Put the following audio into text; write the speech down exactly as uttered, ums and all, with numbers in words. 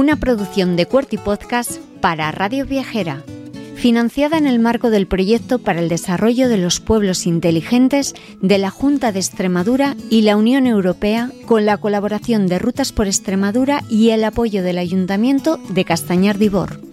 una producción de QWERTY Podcast para Radio Viajera, financiada en el marco del Proyecto para el Desarrollo de los Pueblos Inteligentes de la Junta de Extremadura y la Unión Europea, con la colaboración de Rutas por Extremadura y el apoyo del Ayuntamiento de Castañar de Ibor.